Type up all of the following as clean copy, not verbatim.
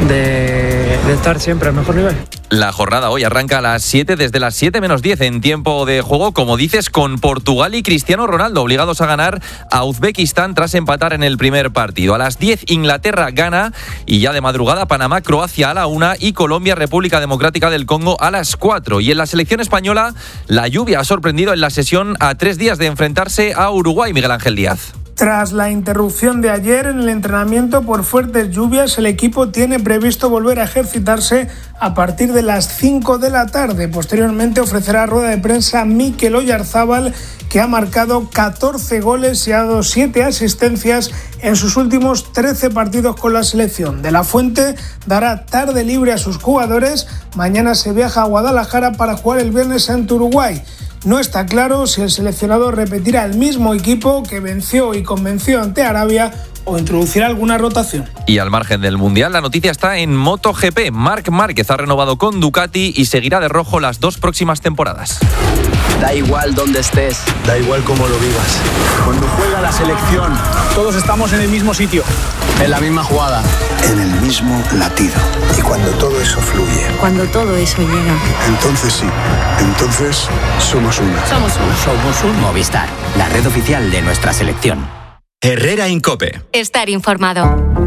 de estar siempre al mejor nivel. La jornada hoy arranca a las 7, desde las 7 menos 10 en tiempo de juego, como dices, con Portugal y Cristiano Ronaldo obligados a ganar a Uzbekistán tras empatar en el primer partido. A las 10 Inglaterra gana y ya de madrugada Panamá, Croacia a la 1 y Colombia, República Democrática del Congo a las 4. Y en la selección española la lluvia ha sorprendido en la sesión a 3 días de enfrentarse a Uruguay, Miguel Ángel Díaz. Tras la interrupción de ayer en el entrenamiento por fuertes lluvias, el equipo tiene previsto volver a ejercitarse a partir de las 5 de la tarde. Posteriormente ofrecerá rueda de prensa Mikel Oyarzábal, que ha marcado 14 goles y ha dado 7 asistencias en sus últimos 13 partidos con la selección. De la Fuente dará tarde libre a sus jugadores. Mañana se viaja a Guadalajara para jugar el viernes ante Uruguay. No está claro si el seleccionador repetirá el mismo equipo que venció y convenció ante Arabia o introducirá alguna rotación. Y al margen del Mundial, la noticia está en MotoGP. Marc Márquez ha renovado con Ducati y seguirá de rojo las 2 próximas temporadas. Da igual dónde estés, da igual cómo lo vivas. Cuando juega la selección, todos estamos en el mismo sitio, en la misma jugada, en el mismo latido. Y cuando todo eso fluye, cuando todo eso llega, entonces sí, entonces somos uno. Somos uno. Somos un Movistar, la red oficial de nuestra selección. Herrera en COPE. Estar informado.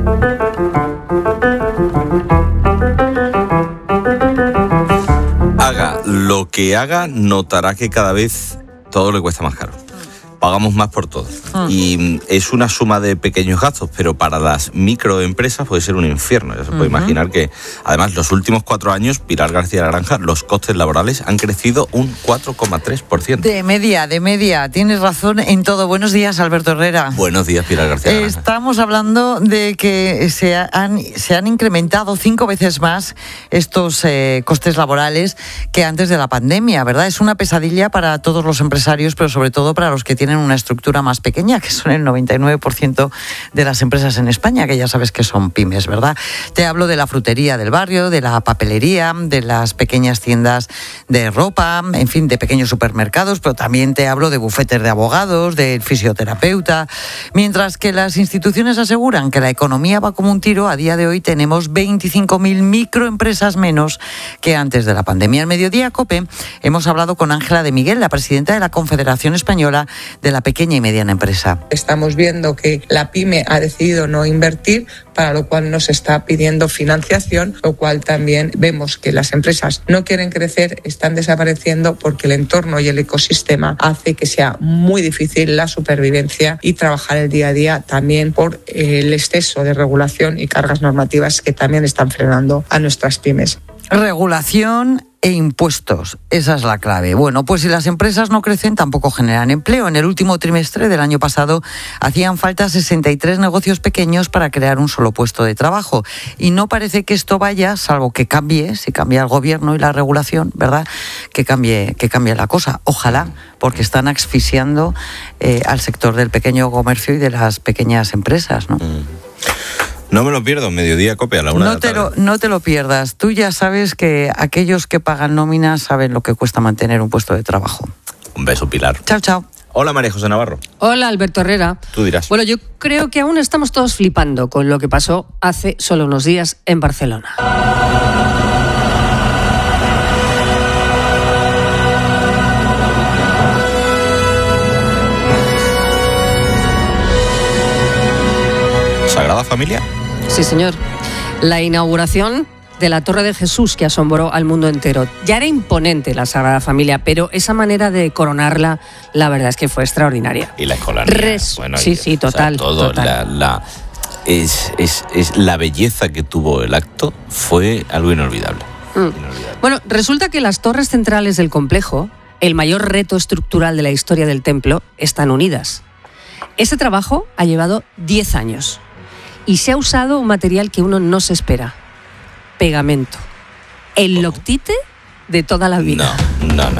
Haga lo que haga, notará que cada vez todo le cuesta más caro. Pagamos más por todo. Y es una suma de pequeños gastos, pero para las microempresas puede ser un infierno. Ya se puede imaginar que, además, los últimos 4 años, Pilar García Naranja, los costes laborales han crecido un 4,3%. De media. Tienes razón en todo. Buenos días, Alberto Herrera. Buenos días, Pilar García Naranja. Estamos hablando de que se han incrementado 5 veces más estos costes laborales que antes de la pandemia, ¿verdad? Es una pesadilla para todos los empresarios, pero sobre todo para los que tienen una estructura más pequeña, que son el 99% de las empresas en España, que ya sabes que son pymes, ¿verdad? Te hablo de la frutería del barrio, de la papelería, de las pequeñas tiendas de ropa, en fin, de pequeños supermercados, pero también te hablo de bufetes de abogados, del fisioterapeuta. Mientras que las instituciones aseguran que la economía va como un tiro, a día de hoy tenemos 25.000 microempresas menos que antes de la pandemia. En Mediodía COPE hemos hablado con Ángela de Miguel, la presidenta de la Confederación Española de la Pequeña y Mediana Empresa. Estamos viendo que la pyme ha decidido no invertir, para lo cual nos está pidiendo financiación, lo cual también vemos que las empresas no quieren crecer, están desapareciendo porque el entorno y el ecosistema hace que sea muy difícil la supervivencia y trabajar el día a día, también por el exceso de regulación y cargas normativas que también están frenando a nuestras pymes. Regulación e impuestos, esa es la clave. Bueno, pues si las empresas no crecen, tampoco generan empleo. En el último trimestre del año pasado hacían falta 63 negocios pequeños para crear un solo puesto de trabajo. Y no parece que esto vaya, salvo que cambie, si cambia el gobierno y la regulación, ¿verdad?, que cambie la cosa. Ojalá, porque están asfixiando al sector del pequeño comercio y de las pequeñas empresas, ¿no? No me lo pierdo, Mediodía COPE a la 1 de la tarde. No te lo pierdas. Tú ya sabes que aquellos que pagan nóminas saben lo que cuesta mantener un puesto de trabajo. Un beso, Pilar. Chao, chao. Hola, María José Navarro. Hola, Alberto Herrera. Tú dirás. Bueno, yo creo que aún estamos todos flipando con lo que pasó hace solo unos días en Barcelona. ¿Sagrada Familia? Sí, señor. La inauguración de la Torre de Jesús, que asombró al mundo entero. Ya era imponente la Sagrada Familia, pero esa manera de coronarla, la verdad es que fue extraordinaria. Y la escolanía. Sí, total. O sea, todo, total. La belleza que tuvo el acto fue algo inolvidable. Bueno, resulta que las torres centrales del complejo, el mayor reto estructural de la historia del templo, están unidas. Ese trabajo ha llevado 10 años. Y se ha usado un material que uno no se espera. Pegamento. El loctite de toda la vida. No. No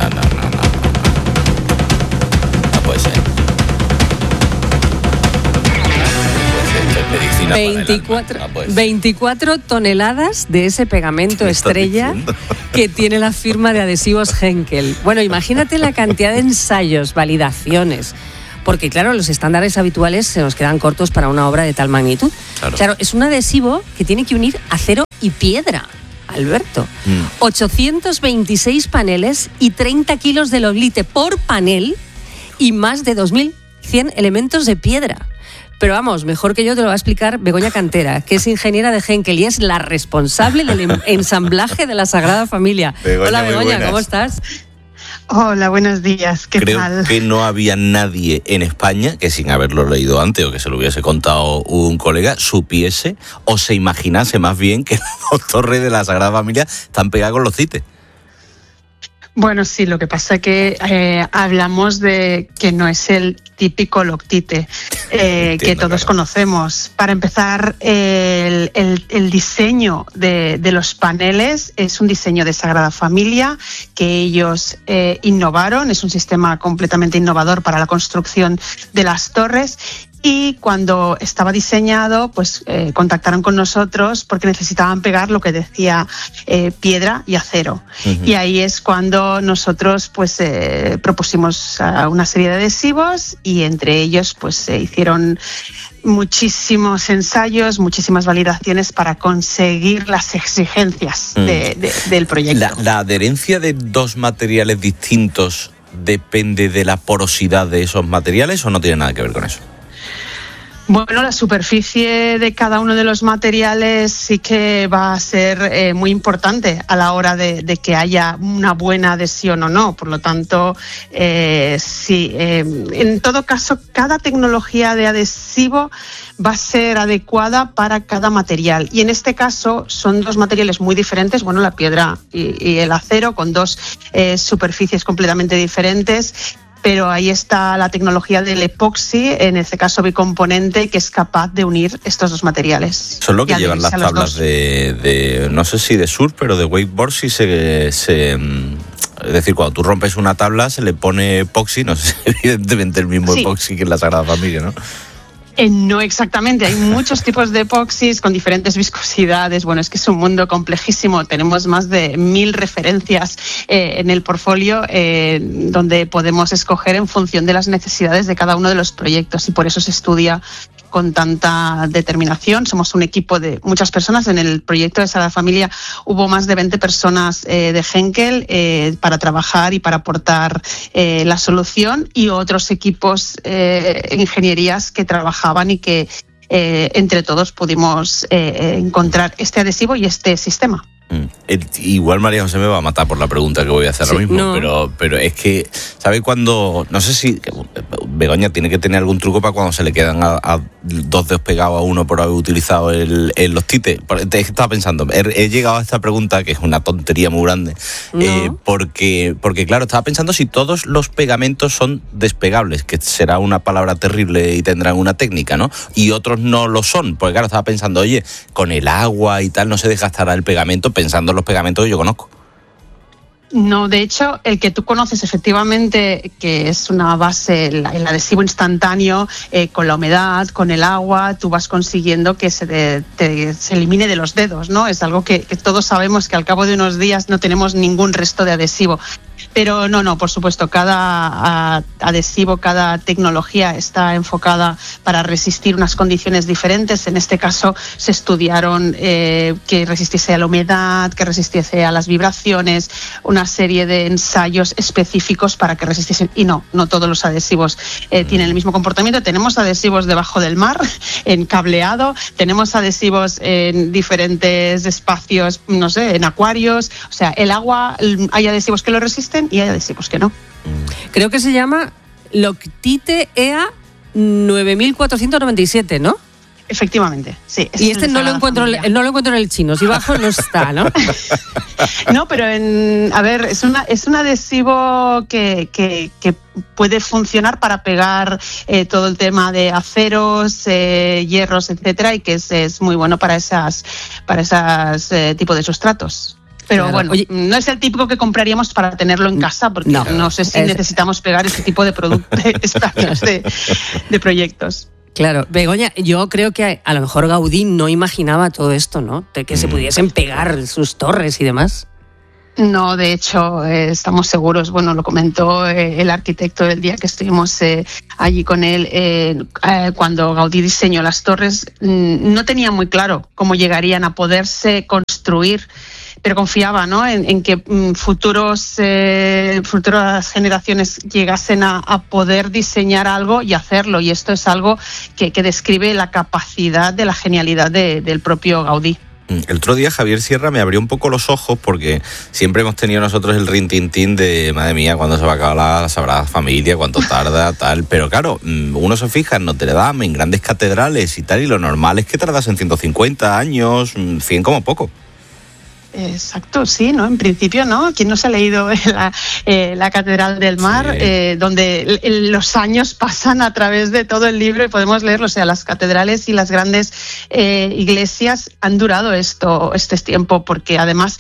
puede ser. 24 toneladas de ese pegamento estrella que tiene la firma de adhesivos Henkel. Bueno, imagínate la cantidad de ensayos, validaciones, porque claro, los estándares habituales se nos quedan cortos para una obra de tal magnitud. Claro, es un adhesivo que tiene que unir acero y piedra, Alberto. 826 paneles y 30 kilos de loglite por panel y más de 2.100 elementos de piedra. Pero vamos, mejor que yo te lo va a explicar Begoña Cantera, que es ingeniera de Henkel y es la responsable del ensamblaje de la Sagrada Familia. Hola Begoña, ¿cómo estás? Hola, buenos días, ¿qué tal? Creo que no había nadie en España que, sin haberlo leído antes o que se lo hubiese contado un colega, supiese o se imaginase más bien que las dos torres de la Sagrada Familia están pegadas con los cites. Bueno, sí, lo que pasa es que hablamos de que no es el típico loctite que todos conocemos. Para empezar, el diseño de los paneles es un diseño de Sagrada Familia que ellos innovaron. Es un sistema completamente innovador para la construcción de las torres. Y cuando estaba diseñado, pues contactaron con nosotros porque necesitaban pegar lo que decía piedra y acero. Uh-huh. Y ahí es cuando nosotros pues propusimos una serie de adhesivos y entre ellos pues se hicieron muchísimos ensayos, muchísimas validaciones para conseguir las exigencias del proyecto. ¿La adherencia de dos materiales distintos depende de la porosidad de esos materiales o no tiene nada que ver con eso? Bueno, la superficie de cada uno de los materiales sí que va a ser muy importante a la hora de que haya una buena adhesión o no. Por lo tanto, sí, en todo caso, cada tecnología de adhesivo va a ser adecuada para cada material. Y en este caso son dos materiales muy diferentes, bueno, la piedra y el acero, con dos superficies completamente diferentes. Pero ahí está la tecnología del epoxi, en este caso bicomponente, que es capaz de unir estos dos materiales. Son lo que llevan las tablas de no sé si de surf, pero de wakeboard sí es decir, cuando tú rompes una tabla se le pone epoxi, no sé, evidentemente el mismo epoxi que en la Sagrada Familia, ¿no? No exactamente, hay muchos tipos de epoxis con diferentes viscosidades. Bueno, es que es un mundo complejísimo. Tenemos más de 1.000 referencias en el portfolio donde podemos escoger en función de las necesidades de cada uno de los proyectos y por eso se estudia con tanta determinación. Somos un equipo de muchas personas. En el proyecto de Sagrada Familia hubo más de 20 personas de Henkel para trabajar y para aportar la solución y otros equipos ingenierías que trabajaban y que entre todos pudimos encontrar este adhesivo y este sistema. Igual María José me va a matar por la pregunta que voy a hacer ahora mismo, no. pero es que, ¿sabe cuando? No sé si Begoña tiene que tener algún truco para cuando se le quedan a dos dedos pegados a uno por haber utilizado los tites. Estaba pensando, he llegado a esta pregunta, que es una tontería muy grande, porque claro, estaba pensando si todos los pegamentos son despegables, que será una palabra terrible y tendrán una técnica, ¿no? Y otros no lo son, porque claro, estaba pensando, oye, con el agua y tal no se desgastará el pegamento, pensando en los pegamentos que yo conozco. No, de hecho, el que tú conoces efectivamente, que es una base, el adhesivo instantáneo, con la humedad, con el agua, tú vas consiguiendo que se elimine de los dedos, ¿no? Es algo que todos sabemos que al cabo de unos días no tenemos ningún resto de adhesivo. Pero no, por supuesto, cada adhesivo, cada tecnología está enfocada para resistir unas condiciones diferentes. En este caso se estudiaron que resistiese a la humedad, que resistiese a las vibraciones, una serie de ensayos específicos para que resistiesen. Y no todos los adhesivos tienen el mismo comportamiento. Tenemos adhesivos debajo del mar, en cableado, tenemos adhesivos en diferentes espacios, no sé, en acuarios. O sea, el agua, hay adhesivos que lo resisten y hay adhesivos que no. Creo que se llama Loctite EA 9497, ¿no? Efectivamente, sí. Y este no lo encuentro en el chino, si bajo no está, ¿no? No, pero es un adhesivo que puede funcionar para pegar todo el tema de aceros, hierros, etcétera, y que es muy bueno para esas tipo de sustratos. Pero claro, bueno, oye, no es el típico que compraríamos para tenerlo en casa, porque no sé si necesitamos pegar este tipo de productos, de proyectos. Claro, Begoña, yo creo que a lo mejor Gaudí no imaginaba todo esto, ¿no? De que se pudiesen pegar sus torres y demás. No, de hecho, estamos seguros. Bueno, lo comentó el arquitecto el día que estuvimos allí con él. Cuando Gaudí diseñó las torres, no tenía muy claro cómo llegarían a poderse construir, pero confiaba, ¿no?, en que futuras generaciones llegasen a poder diseñar algo y hacerlo. Y esto es algo que describe la capacidad de la genialidad del propio Gaudí. El otro día Javier Sierra me abrió un poco los ojos porque siempre hemos tenido nosotros el rintintín de madre mía, cuándo se va a acabar la Sagrada Familia, cuánto tarda, tal. Pero claro, uno se fija en Notre Dame, en grandes catedrales y tal, y lo normal es que tardas en 150 años, 100 como poco. Exacto, sí, ¿no? En principio, ¿no? ¿Quién no se ha leído la Catedral del Mar? Sí. Donde los años pasan a través de todo el libro y podemos leerlo. O sea, las catedrales y las grandes iglesias han durado este tiempo porque además,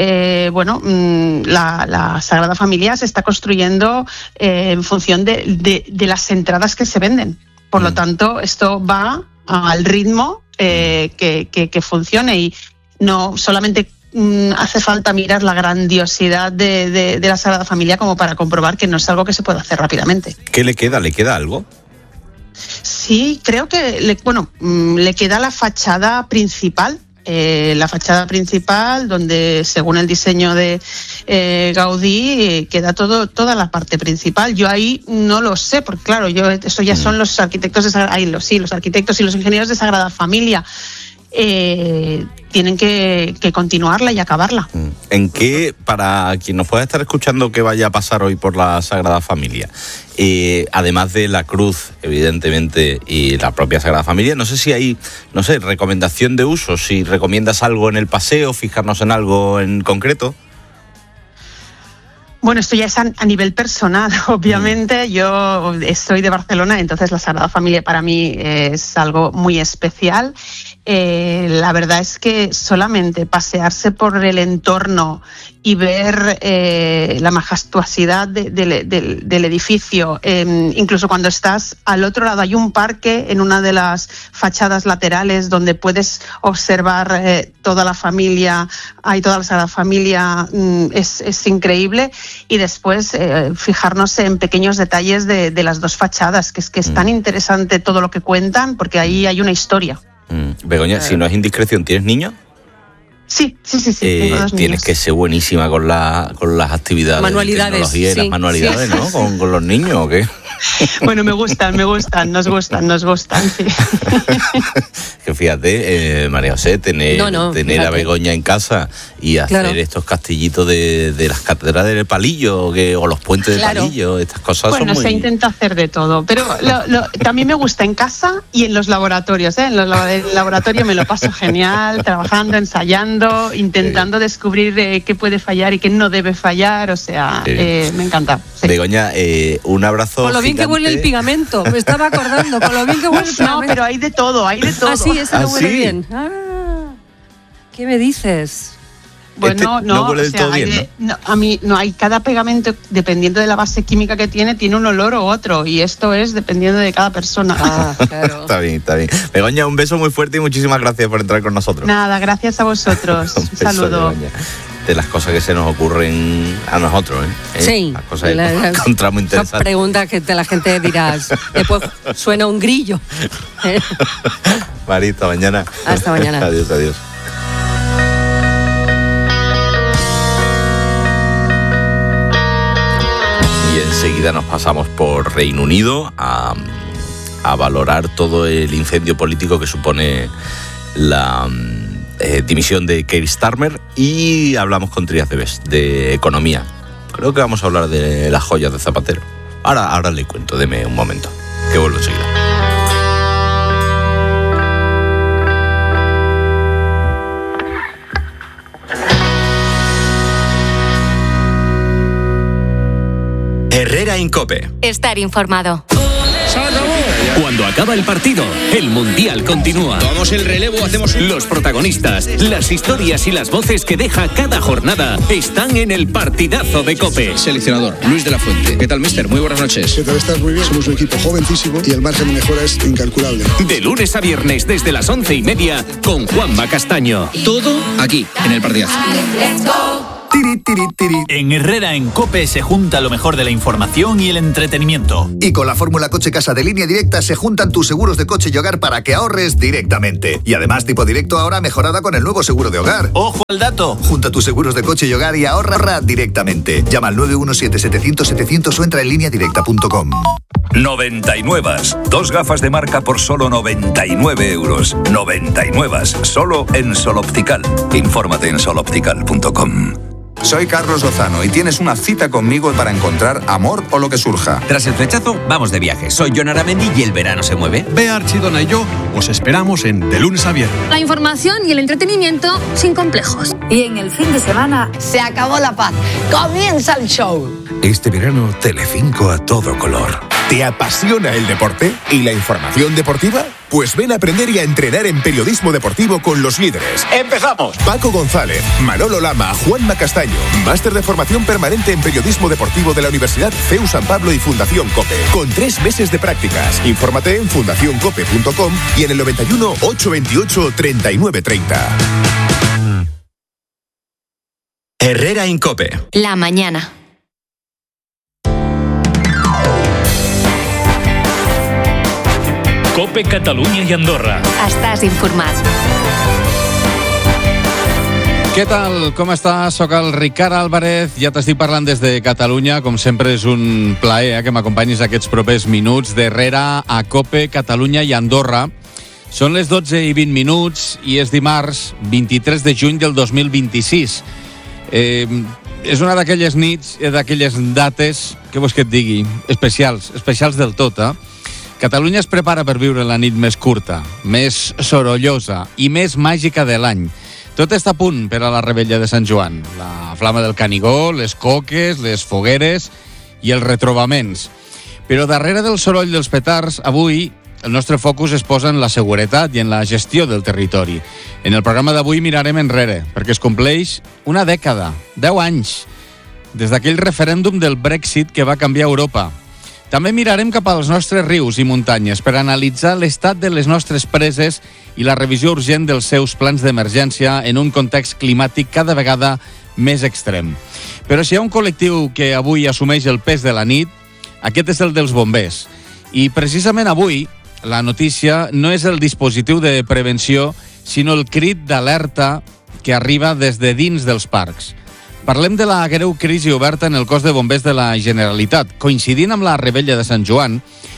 la Sagrada Familia se está construyendo en función de las entradas que se venden. Por lo tanto, esto va al ritmo que funcione y no solamente hace falta mirar la grandiosidad de la Sagrada Familia como para comprobar que no es algo que se puede hacer rápidamente. ¿Qué le queda? ¿Le queda algo? Sí, creo que le queda la fachada principal. Donde según el diseño de Gaudí queda toda la parte principal. Yo ahí no lo sé, porque claro, eso ya son los arquitectos los arquitectos y los ingenieros de Sagrada Familia. Tienen que continuarla y acabarla. ¿En qué, para quien nos pueda estar escuchando, qué vaya a pasar hoy por la Sagrada Familia? Además de la cruz, evidentemente, y la propia Sagrada Familia, no sé si hay, recomendación de uso, si recomiendas algo en el paseo, fijarnos en algo en concreto. Bueno, esto ya es a nivel personal, obviamente. Yo soy de Barcelona, entonces la Sagrada Familia para mí es algo muy especial. La verdad es que solamente pasearse por el entorno y ver la majestuosidad del edificio, incluso cuando estás al otro lado hay un parque en una de las fachadas laterales donde puedes observar toda la familia, toda la Sagrada Familia, es increíble. Y después fijarnos en pequeños detalles de las dos fachadas, que es tan interesante todo lo que cuentan, porque ahí hay una historia. Begoña, si no es indiscreción, ¿tienes niños? Sí, tengo 2 niños. Tienes que ser buenísima con las actividades, manualidades, de tecnología y las manualidades, sí. ¿no? ¿Con los niños o qué? Bueno, me gustan, nos gustan, sí. Que fíjate, María José, tener a Begoña en casa y hacer estos castillitos de las catedrales del Palillo o los puentes de Palillo, estas cosas son muy... Bueno, se intenta hacer de todo, pero también me gusta en casa y en los laboratorios, En el laboratorio me lo paso genial, trabajando, ensayando, intentando descubrir qué puede fallar y qué no debe fallar, o sea, me encanta. Sí. Begoña, un abrazo con lo bien gigante. Que huele el pegamento, me estaba acordando, con lo bien que huele el pegamento. No, pero hay de todo. Ah, sí, ese no huele bien. ¿Qué me dices? Bueno, no huele del todo bien, ¿no? A mí no hay, cada pegamento, dependiendo de la base química que tiene un olor u otro, y esto es dependiendo de cada persona. Claro. Está bien. Begoña, un beso muy fuerte y muchísimas gracias por entrar con nosotros. Nada, gracias a vosotros. Un saludo. Begoña. De las cosas que se nos ocurren a nosotros, Sí. Las cosas que encontramos interesantes. Esa pregunta que la gente dirá, después suena un grillo. Marita, mañana. Hasta mañana. Adiós. Y enseguida nos pasamos por Reino Unido a valorar todo el incendio político que supone la dimisión de Keir Starmer, y hablamos con Trias de Bes de economía. Creo que vamos a hablar de las joyas de Zapatero. Ahora le cuento, deme un momento, que vuelvo enseguida. Herrera en COPE. Estar informado. Cuando acaba el partido, el Mundial continúa. Tomamos el relevo, hacemos... Los protagonistas, las historias y las voces que deja cada jornada están en el partidazo de COPE. Seleccionador, Luis de la Fuente. ¿Qué tal, mister? Muy buenas noches. ¿Qué tal? Estás muy bien. Somos un equipo jovencísimo y el margen de mejora es incalculable. De lunes a viernes desde las 11:30 con Juanma Castaño. Todo aquí, en el partidazo. Tiri, tiri, tiri. En Herrera en COPE se junta lo mejor de la información y el entretenimiento. Y con la fórmula Coche Casa de Línea Directa se juntan tus seguros de coche y hogar para que ahorres directamente. Y además Tipo Directo ahora mejorada con el nuevo seguro de hogar. ¡Ojo al dato! Junta tus seguros de coche y hogar y ahorra directamente. Llama al 917-700-700 o entra en lineadirecta.com. 99. 2 gafas de marca por solo 99 euros. 99. Solo en Sol Optical. Infórmate en soloptical.com. Soy Carlos Lozano y tienes una cita conmigo para encontrar amor o lo que surja. Tras el flechazo, vamos de viaje. Soy Jon Aramendi y el verano se mueve. Bea Archidona y yo os esperamos en De Lunes a Viernes. La información y el entretenimiento sin complejos. Y en el fin de semana se acabó la paz. Comienza el show. Este verano, Telecinco a todo color. ¿Te apasiona el deporte y la información deportiva? Pues ven a aprender y a entrenar en periodismo deportivo con los líderes. ¡Empezamos! Paco González, Manolo Lama, Juanma Castaño. Máster de formación permanente en periodismo deportivo de la Universidad CEU San Pablo y Fundación COPE. Con 3 meses de prácticas. Infórmate en fundacioncope.com y en el 91 828 3930. Herrera en COPE. La mañana. COPE Catalunya i Andorra. Estàs informat. Què tal? Com estàs? Soc el Ricard Álvarez, ja t'estic parlant des de Catalunya. Com sempre és un plaer que m'acompanyis aquests propers minuts d'Herrera a COPE Catalunya i Andorra. Són les 12:20 i és dimarts 23 de juny del 2026. És una d'aquelles nits, d'aquelles dates, què vols que et digui? Especials del tot, Catalunya es prepara per viure la nit més curta, més sorollosa i més màgica de l'any. Tot està a punt per a la Rebella de Sant Joan. La flama del Canigó, les coques, les fogueres i els retrobaments. Però darrere del soroll dels petards, avui el nostre focus es posa en la seguretat i en la gestió del territori. En el programa d'avui mirarem enrere, perquè es compleix una dècada, 10 anys, des d'aquell referèndum del Brexit que va canviar Europa. També mirarem cap als nostres rius i muntanyes per analitzar l'estat de les nostres preses i la revisió urgent dels seus plans d'emergència en un context climàtic cada vegada més extrem. Però si hi ha un col·lectiu que avui assumeix el pes de la nit, aquest és el dels bombers. I precisament avui la notícia no és el dispositiu de prevenció, sinó el crit d'alerta que arriba des de dins dels parcs. Parlem de la greu crisi oberta en el cos de bombers de la Generalitat. Coincidint amb la Rebella de Sant Joan,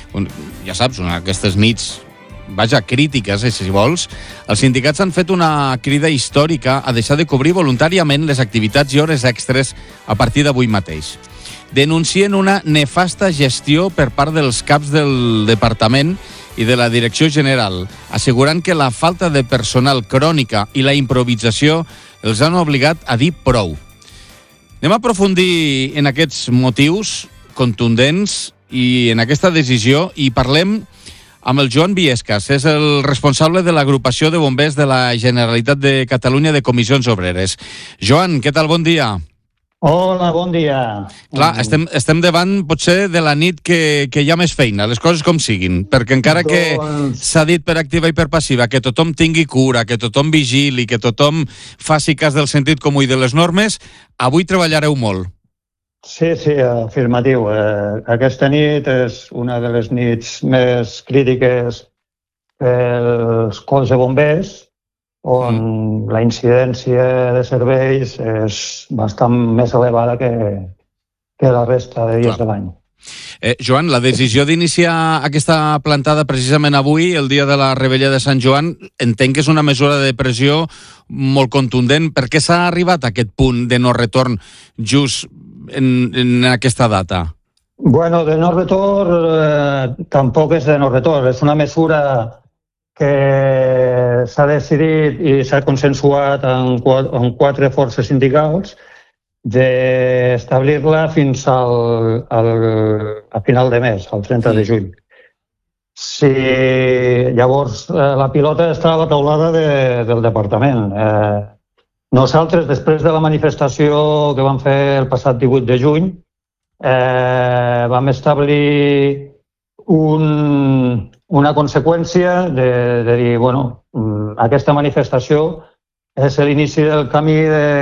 ja saps, aquestes nits, crítiques, si vols, els sindicats han fet una crida històrica a deixar de cobrir voluntàriament les activitats i hores extres a partir d'avui mateix. Denuncien una nefasta gestió per part dels caps del departament i de la direcció general, assegurant que la falta de personal crònica i la improvisació els han obligat a dir prou. Anem a aprofundir en aquests motius contundents i en aquesta decisió i parlem amb el Joan Viescas, és el responsable de l'agrupació de bombers de la Generalitat de Catalunya de Comissions Obreres. Joan, què tal? Bon dia. Hola, bon dia. Clar, estem davant potser de la nit que hi ha més feina, les coses com siguin, perquè encara que s'ha dit per activa i per passiva que tothom tingui cura, que tothom vigili, que tothom faci cas del sentit comú i de les normes, avui treballareu molt. Sí, afirmatiu. Aquesta nit és una de les nits més crítiques pels cos de bombers, on la incidència de serveis és bastant més elevada que la resta de dies de l'any. Joan, la decisió d'iniciar aquesta plantada precisament avui, el dia de la Rebella de Sant Joan, entenc que és una mesura de pressió molt contundent. Per què s'ha arribat a aquest punt de no retorn just en aquesta data? Bueno, de no retorn tampoc és de no retorn. És una mesura que s'ha decidit i s'ha consensuat en 4 forces sindicals d'establir-la fins a final de mes, al 30 de juny. Llavors, la pilota està a la taulada del departament. Nosaltres, després de la manifestació que vam fer el passat 18 de juny, vam establir una conseqüència de dir, aquesta manifestació és l'inici del camí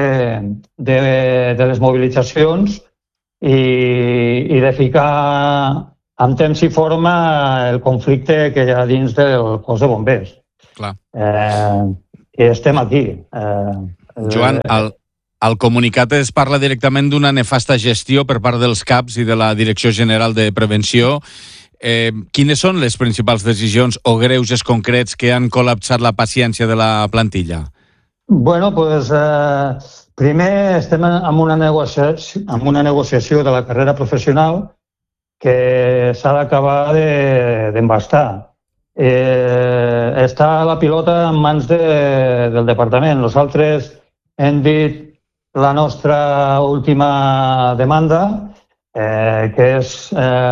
de les mobilitzacions i de ficar amb temps i forma el conflicte que hi ha dins del cos de bombers. Clar. I estem aquí. Joan, al comunicat es parla directament d'una nefasta gestió per part dels CAPs i de la Direcció General de Prevenció. Quines són les principals decisions o greuges concrets que han col·lapsat la paciència de la plantilla? Bueno, doncs, primer estem en una negociació de la carrera professional que s'ha d'acabar d'embastar. Està la pilota en mans del departament. Nosaltres hem dit la nostra última demanda, que és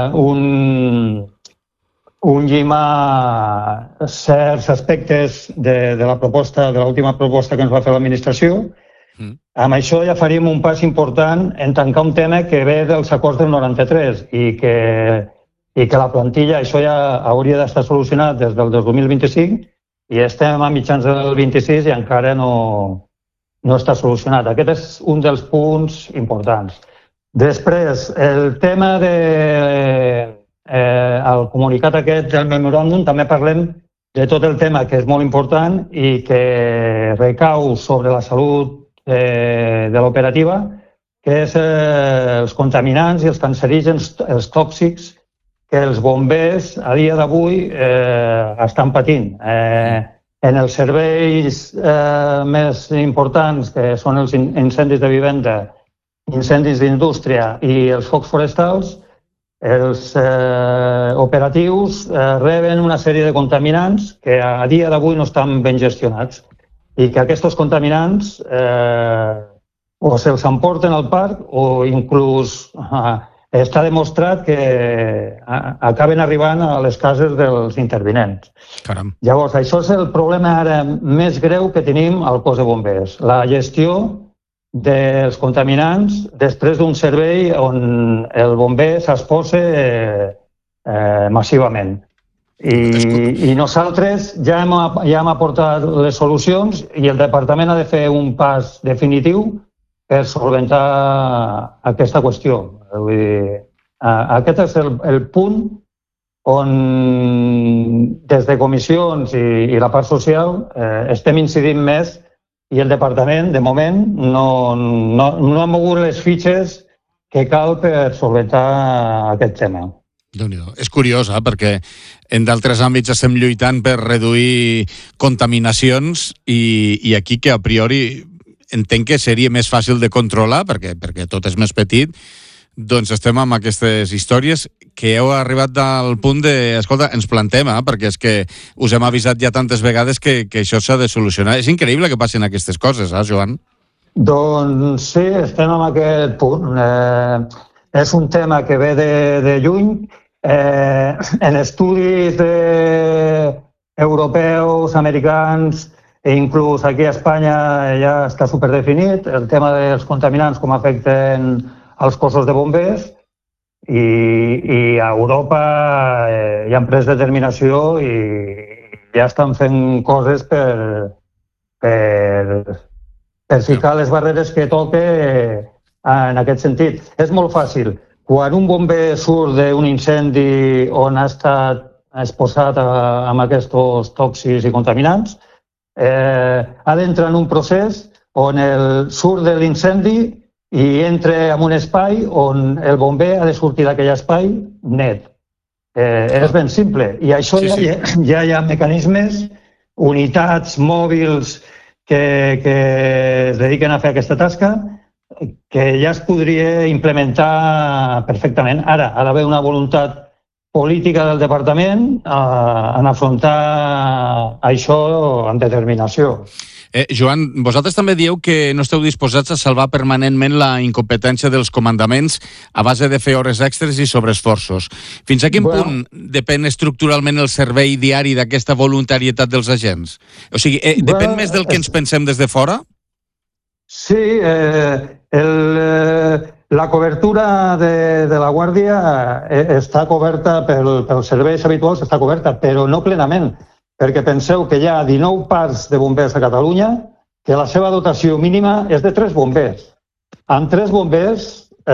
un llimar certs aspectes de l'última proposta que ens va fer l'administració. Amb això ja faríem un pas important en tancar un tema que ve dels acords del 93 i que la plantilla, això ja hauria d'estar solucionat des del 2025 i estem a mitjans del 26 i encara no està solucionat. Aquest és un dels punts importants. Després, el tema al comunicat aquest del memoràndum també parlem de tot el tema que és molt important i que recau sobre la salut de l'operativa, que és els contaminants i els cancerígens, els tòxics que els bombers a dia d'avui estan patint. En els serveis més importants, que són els incendis de vivenda, incendis d'indústria i els focs forestals, els operatius reben una sèrie de contaminants que a dia d'avui no estan ben gestionats i que aquests contaminants o se'ls emporten al parc o inclús està demostrat que acaben arribant a les cases dels intervinents. Caram. Llavors, això és el problema ara més greu que tenim al cos de bombers, la gestió dels contaminants després d'un servei on el bomber s'exposa massivament. I nosaltres ja hem aportat les solucions i el departament ha de fer un pas definitiu per solventar aquesta qüestió. Vull dir, aquest és el punt on des de comissions i la part social estem incidint més i el departament, de moment, no ha mogut les fitxes que cal per solventar aquest tema. Déu-n'hi-do. És curiós, perquè en d'altres àmbits estem lluitant per reduir contaminacions i aquí que a priori entenc que seria més fàcil de controlar perquè tot és més petit, doncs estem amb aquestes històries que heu arribat al punt de, escolta, ens plantem, perquè és que us hem avisat ja tantes vegades que això s'ha de solucionar. És increïble que passin aquestes coses, Joan? Doncs sí, estem en aquest punt. És un tema que ve de lluny. En estudis europeus, americans, e inclús aquí a Espanya ja està superdefinit el tema dels contaminants, com afecten els cossos de bombers, i a Europa ja han pres determinació i ja estan fent coses per ficar les barreres que toque en aquest sentit. És molt fàcil. Quan un bomber surt d'un incendi on ha estat exposat amb aquests tòxics i contaminants, ha d'entrar en un procés on surt de l'incendi i entra en un espai on el bomber ha de sortir d'aquell espai net. És ben simple. I això ja hi ha mecanismes, unitats mòbils que es dediquen a fer aquesta tasca, que ja es podria implementar perfectament. Ara, ha d'haver una voluntat política del departament en afrontar això amb determinació. Joan, vosaltres també dieu que no esteu disposats a salvar permanentment la incompetència dels comandaments a base de fer hores extres i sobreesforços. Fins a quin punt depèn estructuralment el servei diari d'aquesta voluntarietat dels agents? O sigui, depèn més del que ens pensem des de fora? Sí, la cobertura de la Guàrdia està coberta pels serveis habituals, està coberta, però no plenament, perquè penseu que hi ha 19 parcs de bombers a Catalunya que la seva dotació mínima és de 3 bombers. Amb 3 bombers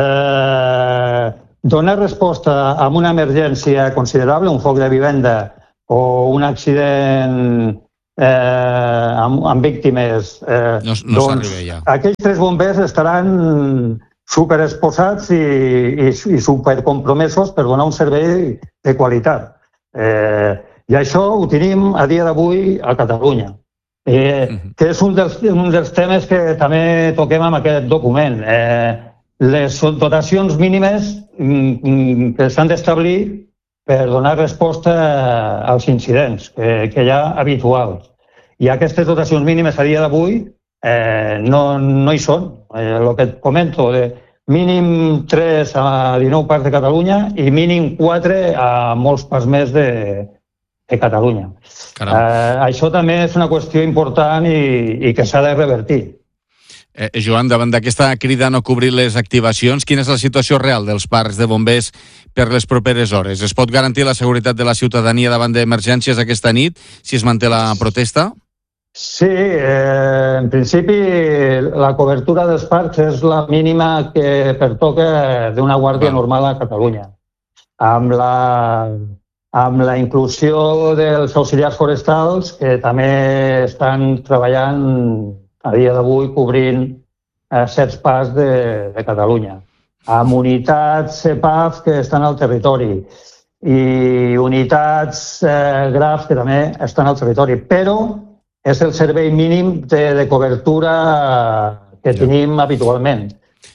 donar resposta a una emergència considerable, un foc de vivenda o un accident amb víctimes, no s'arriba ja. Aquells 3 bombers estaran superexposats i supercompromesos per donar un servei de qualitat. I això ho tenim a dia d'avui a Catalunya, que és un dels temes que també toquem amb aquest document. Les dotacions mínimes que s'han d'establir per donar resposta als incidents que hi ha habituals. I aquestes dotacions mínimes a dia d'avui no hi són. El que et comento, de mínim 3 a 19 parts de Catalunya i mínim 4 a molts parts més de Catalunya. Això també és una qüestió important i que s'ha de revertir. Joan, davant d'aquesta crida a no cobrir les activacions, quina és la situació real dels parcs de bombers per les properes hores? Es pot garantir la seguretat de la ciutadania davant d'emergències aquesta nit, si es manté la protesta? Sí, en principi la cobertura dels parcs és la mínima que pertoca d'una guàrdia normal a Catalunya. Amb la inclusió dels auxiliars forestals, que també estan treballant a dia d'avui cobrint certs parcs de Catalunya, amb unitats CEPAF que estan al territori i unitats GRAF que també estan al territori, però és el servei mínim de cobertura que tenim habitualment.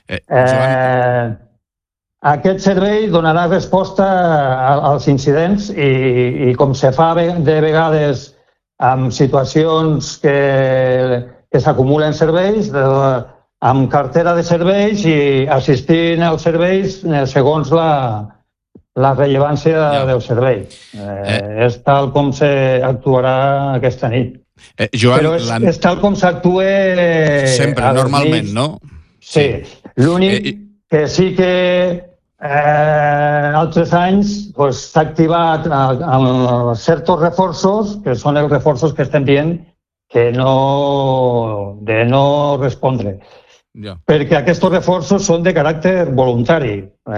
Aquest servei donarà resposta als incidents i com se fa de vegades amb situacions que s'acumulen serveis, amb cartera de serveis i assistint als serveis segons la rellevància del servei. És tal com s'actuarà aquesta nit. Joan, però és tal com s'actua sempre, normalment, no? Sí. L'únic que sí que altres anys s'ha activat certs reforços, que són els reforços que estem dient de no respondre. Perquè aquests reforços són de caràcter voluntari.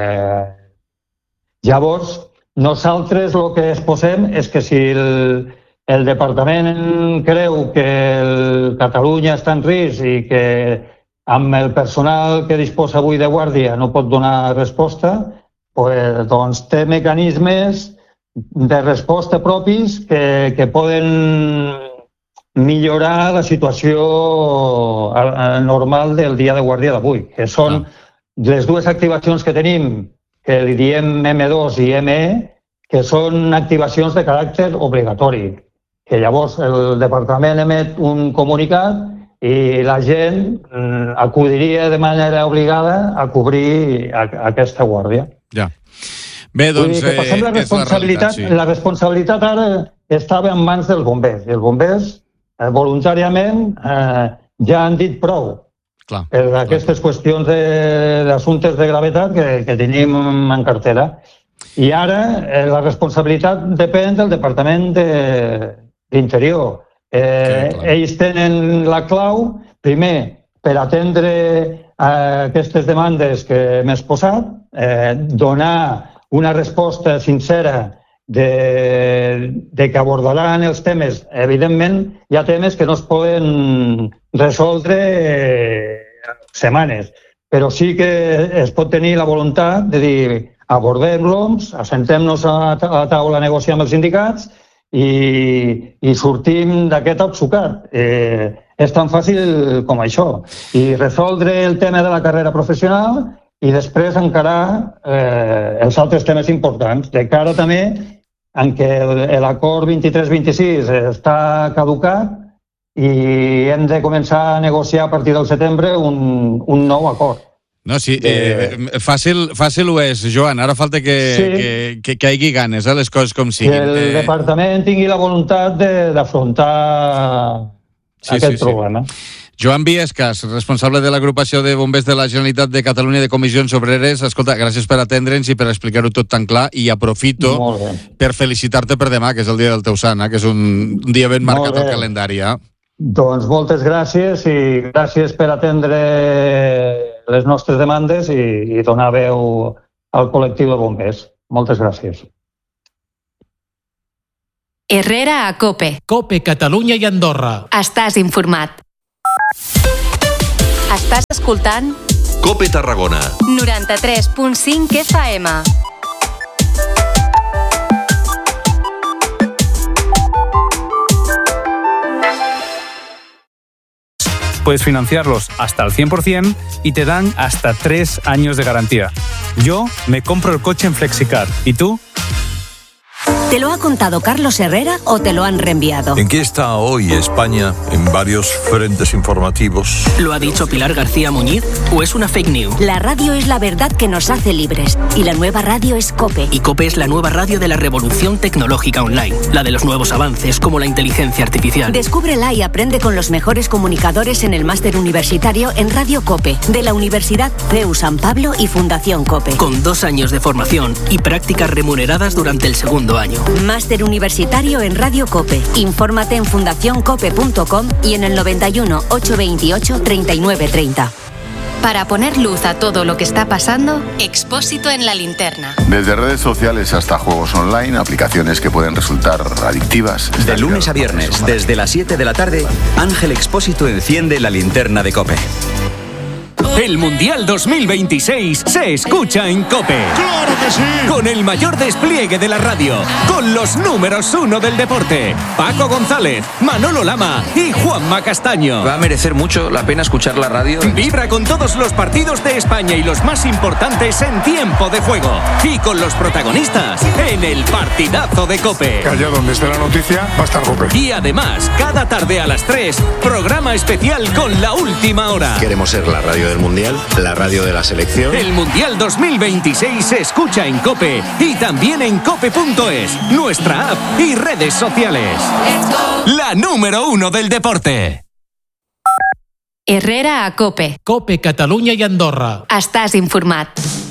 Llavors, nosaltres el que exposem és que si el departament creu que Catalunya està en risc i que amb el personal que disposa avui de guàrdia no pot donar resposta, doncs té mecanismes de resposta propis que poden millorar la situació normal del dia de guàrdia d'avui, que són les 2 activacions que tenim, que li diem M2 i ME, que són activacions de caràcter obligatori, que llavors el departament emet un comunicat i la gent acudiria de manera obligada a cobrir aquesta guàrdia. Ja. Bé, doncs és la realitat. La responsabilitat ara estava en mans dels bombers. I els bombers, voluntàriament, ja han dit prou per aquestes qüestions d'assumptes de gravetat que tenim en cartera. I ara la responsabilitat depèn del Departament d'Interior. Ells tenen la clau, primer, per atendre aquestes demandes que hem exposat, donar una resposta sincera de que abordaran els temes. Evidentment, hi ha temes que no es poden resoldre setmanes, però sí que es pot tenir la voluntat de dir abordem-los, assentem-nos a la taula a negociar amb els sindicats i sortim d'aquest atzucac. És tan fàcil com això. I resoldre el tema de la carrera professional i després encarar els altres temes importants, de cara també en què l'acord 23-26 està caducat i hem de començar a negociar a partir del setembre un nou acord. No, sí, fàcil ho és, Joan. Ara falta que hi hagi ganes, les coses com siguin. Que el departament tingui la voluntat d'afrontar aquest problema. Joan Viescas, responsable de l'agrupació de bombers de la Generalitat de Catalunya de Comissions Obreres. Escolta, gràcies per atendre'ns i per explicar-ho tot tan clar, i aprofito per felicitar-te per demà, que és el dia del teu sant, que és un dia ben marcat al calendari. Doncs moltes gràcies i gràcies per atendre les nostres demandes i donar veu al col·lectiu de bombers. Moltes gràcies. Herrera a COPE. COPE, Catalunya i Andorra. Estàs informat. Estàs escoltant COPE Tarragona. 93.5 FM. Puedes financiarlos hasta el 100% y te dan hasta 3 años de garantía. Yo me compro el coche en Flexicar. ¿Y tú? ¿Te lo ha contado Carlos Herrera o te lo han reenviado? ¿En qué está hoy España en varios frentes informativos? ¿Lo ha dicho Pilar García Muñiz o es una fake news? La radio es la verdad que nos hace libres y la nueva radio es COPE. Y COPE es la nueva radio de la revolución tecnológica online, la de los nuevos avances como la inteligencia artificial. Descúbrela y aprende con los mejores comunicadores en el máster universitario en Radio COPE de la Universidad CEU San Pablo y Fundación COPE. Con 2 años de formación y prácticas remuneradas durante el segundo año. Máster universitario en Radio COPE. Infórmate en fundacioncope.com y en el 91 828 3930. Para poner luz a todo lo que está pasando, Expósito en la linterna. Desde redes sociales hasta juegos online, aplicaciones que pueden resultar adictivas. De lunes a viernes, desde las 7 de la tarde, Ángel Expósito enciende la linterna de COPE. El Mundial 2026 se escucha en COPE. ¡Claro que sí! Con el mayor despliegue de la radio, con los números 1 del deporte, Paco González, Manolo Lama y Juanma Castaño. Va a merecer mucho la pena escuchar la radio. Vibra con todos los partidos de España y los más importantes en tiempo de juego. Y con los protagonistas en el partidazo de COPE. Que allá donde esté la noticia va a estar COPE. Y además, cada tarde a las 3, programa especial con La Última Hora. Queremos ser la radio del Mundial, la radio de la selección. El Mundial 2026 se escucha en COPE y también en cope.es, nuestra app y redes sociales. La número 1 del deporte. Herrera a COPE. COPE, Catalunya i Andorra. Estàs informat.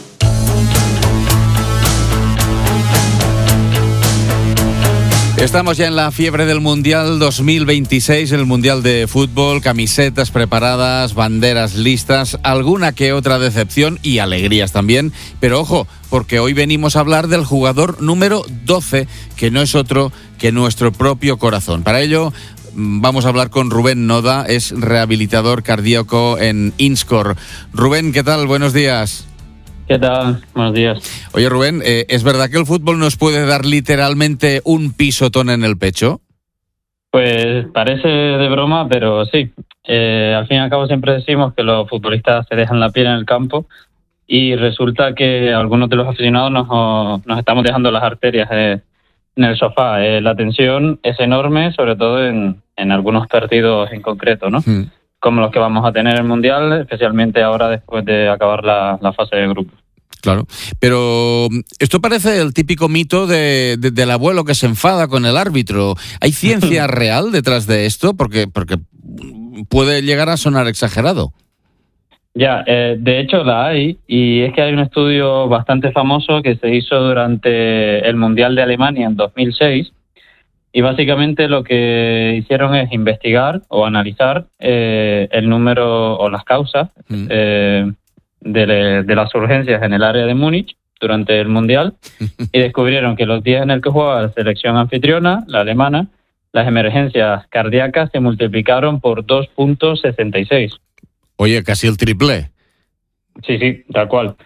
Estamos ya en la fiebre del Mundial 2026, el Mundial de Fútbol, camisetas preparadas, banderas listas, alguna que otra decepción y alegrías también. Pero ojo, porque hoy venimos a hablar del jugador número 12, que no es otro que nuestro propio corazón. Para ello vamos a hablar con Rubén Noda, es rehabilitador cardíaco en Inscor. Rubén, ¿qué tal? Buenos días. ¿Qué tal? Buenos días. Oye, Rubén, ¿es verdad que el fútbol nos puede dar literalmente un pisotón en el pecho? Pues parece de broma, pero sí. Al fin y al cabo siempre decimos que los futbolistas se dejan la piel en el campo y resulta que algunos de los aficionados nos estamos dejando las arterias en el sofá. La tensión es enorme, sobre todo en algunos partidos en concreto, ¿no? Como los que vamos a tener en el Mundial, especialmente ahora después de acabar la fase de grupos. Claro, pero esto parece el típico mito del abuelo que se enfada con el árbitro. ¿Hay ciencia real detrás de esto? Porque puede llegar a sonar exagerado. Ya, de hecho la hay, y es que hay un estudio bastante famoso que se hizo durante el Mundial de Alemania en 2006, y básicamente lo que hicieron es investigar o analizar el número o las causas de las urgencias en el área de Múnich durante el Mundial y descubrieron que los días en el que jugaba la selección anfitriona, la alemana, las emergencias cardíacas se multiplicaron por 2.66. Oye, casi el triple. Sí, tal cual.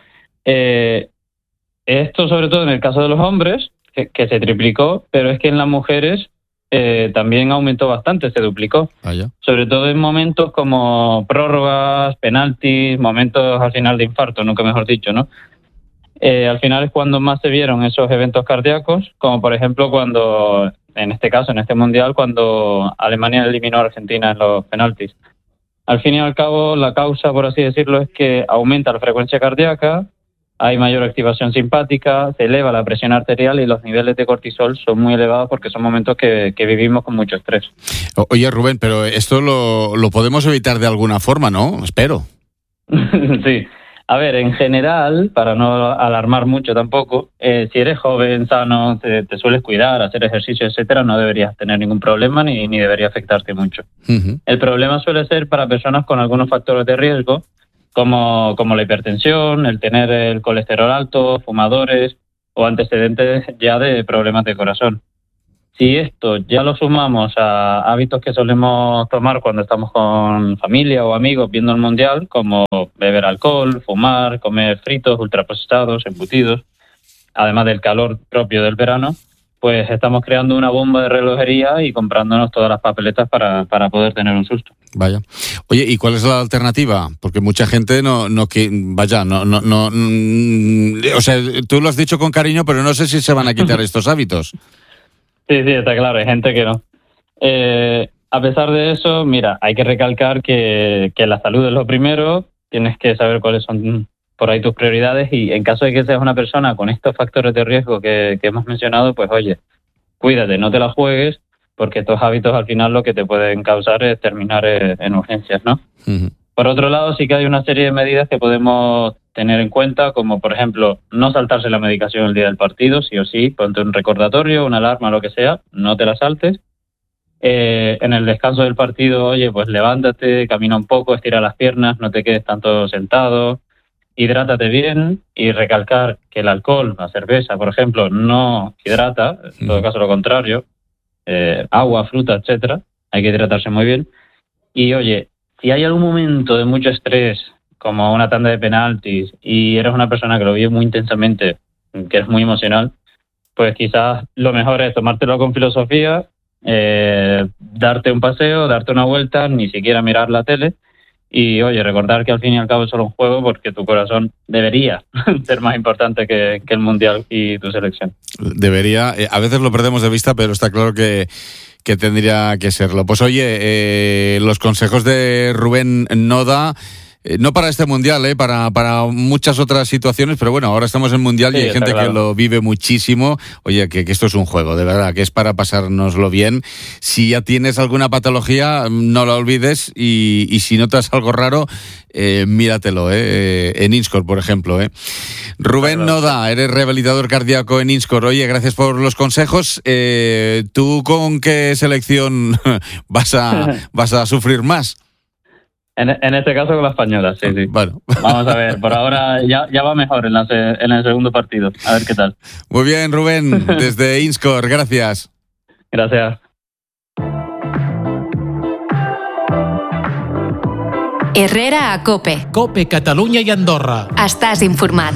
Esto sobre todo en el caso de los hombres, que se triplicó, pero es que en las mujeres también aumentó bastante, se duplicó. Sobre todo en momentos como prórrogas, penaltis, momentos al final de infarto, nunca mejor dicho, ¿no? Al final es cuando más se vieron esos eventos cardíacos, como por ejemplo cuando, en este caso, en este Mundial, cuando Alemania eliminó a Argentina en los penaltis. Al fin y al cabo, la causa, por así decirlo, es que aumenta la frecuencia cardíaca, hay mayor activación simpática, se eleva la presión arterial y los niveles de cortisol son muy elevados porque son momentos que vivimos con mucho estrés. Oye, Rubén, pero esto lo podemos evitar de alguna forma, ¿no? Espero. Sí. A ver, en general, para no alarmar mucho tampoco, si eres joven, sano, te sueles cuidar, hacer ejercicio, etcétera, no deberías tener ningún problema ni debería afectarte mucho. Uh-huh. El problema suele ser para personas con algunos factores de riesgo, como la hipertensión, el tener el colesterol alto, fumadores o antecedentes ya de problemas de corazón. Si esto ya lo sumamos a hábitos que solemos tomar cuando estamos con familia o amigos viendo el Mundial, como beber alcohol, fumar, comer fritos, ultraprocesados, embutidos, además del calor propio del verano, pues estamos creando una bomba de relojería y comprándonos todas las papeletas para poder tener un susto. Vaya. Oye, ¿y cuál es la alternativa? Porque mucha gente no, o sea, tú lo has dicho con cariño, pero no sé si se van a quitar estos hábitos. Sí, está claro, hay gente que no. A pesar de eso, mira, hay que recalcar que la salud es lo primero, tienes que saber cuáles son por ahí tus prioridades y en caso de que seas una persona con estos factores de riesgo que hemos mencionado, pues oye, cuídate, no te la juegues, porque estos hábitos al final lo que te pueden causar es terminar en urgencias, ¿no? Uh-huh. Por otro lado, sí que hay una serie de medidas que podemos tener en cuenta, como por ejemplo, no saltarse la medicación el día del partido, sí o sí, ponte un recordatorio, una alarma, lo que sea, no te la saltes. En el descanso del partido, oye, pues levántate, camina un poco, estira las piernas, no te quedes tanto sentado, hidrátate bien y recalcar que el alcohol, la cerveza, por ejemplo, no hidrata, en todo caso lo contrario, agua, fruta, etcétera, hay que hidratarse muy bien. Y oye, si hay algún momento de mucho estrés, como una tanda de penaltis, y eres una persona que lo vive muy intensamente, que eres muy emocional, pues quizás lo mejor es tomártelo con filosofía, darte un paseo, darte una vuelta, ni siquiera mirar la tele, y oye, recordar que al fin y al cabo es solo un juego porque tu corazón debería ser más importante que el Mundial y tu selección. Debería, a veces lo perdemos de vista, pero está claro que tendría que serlo. Pues oye, los consejos de Rubén Noda, no para este Mundial, para muchas otras situaciones, pero bueno, ahora estamos en Mundial y hay gente que lo vive muchísimo. Oye, que esto es un juego, de verdad, que es para pasárnoslo bien. Si ya tienes alguna patología, no la olvides y si notas algo raro, míratelo, en Inscore, por ejemplo. Rubén Noda, eres rehabilitador cardíaco en Inscore. Oye, gracias por los consejos. ¿Tú con qué selección vas a sufrir más? En este caso con la española, sí. Bueno. Vamos a ver, por ahora ya va mejor en el segundo partido. A ver qué tal. Muy bien, Rubén, desde Inscore, gracias. Gracias. Herrera a COPE. COPE, Catalunya i Andorra. Estàs informat.